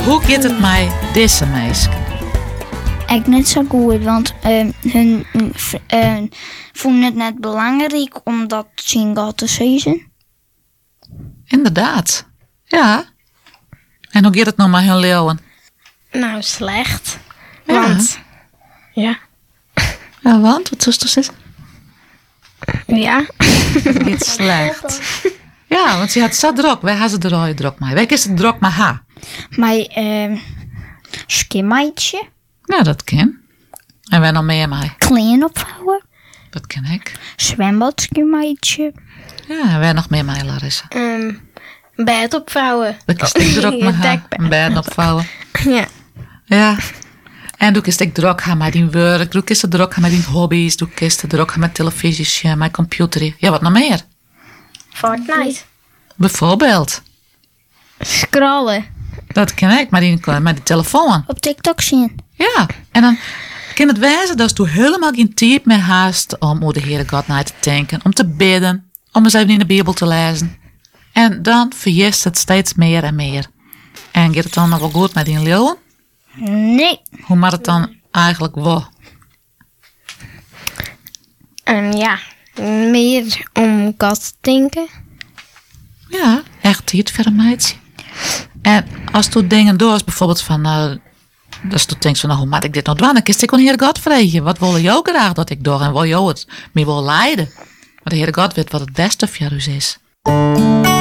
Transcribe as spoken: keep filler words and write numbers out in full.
Hoe gaat het mij deze meisje? Ik niet zo goed, want uh, hun uh, vonden het net belangrijk om dat zien God te zien. Inderdaad. Ja. En hoe gaat het nou met hun leeuwen? Nou, slecht. Ja. Want, ja. Ja, want? Wat is er zeggen? Ja. Het gaat slecht. Ja, want ze had zo druk. Wij hadden ze er al druk mee. Wij is het druk met haar. Mijn uh, skimmeitje. Ja, dat kan. En wij nog meer mee. Kleding opvouwen. Dat ken ik. Zwembadskimmeitje. Ja, en wij nog meer mee, Larissa. Um, bed opvouwen. Dat is ik druk met haar. Dekbed. Een bed opvouwen. Ja. Ja. En doe ik ik druk gaan met die werk. Doe ik is druk gaan met die hobby's. Doe ik is druk gaan met televisie, met computer. Ja, wat nog meer? Fortnite. Bijvoorbeeld. Scrollen. Dat ken ik, met die, met die telefoon. Op TikTok zien. Ja, en dan kan het wijzen dat je helemaal geen tijd meer haast om over de Heere God naar te denken, om te bidden, om eens even in de Bijbel te lezen. En dan vergist het steeds meer en meer. En gaat het dan nog wel goed met die leeuwen? Nee. Hoe maakt het dan eigenlijk wel? Um, ja, meer om God te denken. Ja, echt tijd voor een meidje. En als je dingen doet, bijvoorbeeld van, uh, als je denkt van, nou, hoe moet ik dit nou doen? Dan kun je gewoon Heer God vragen. Wat wil jou graag dat ik doe? En wil jou het mij wil leiden? Maar de Heer God weet wat het beste voor jou is.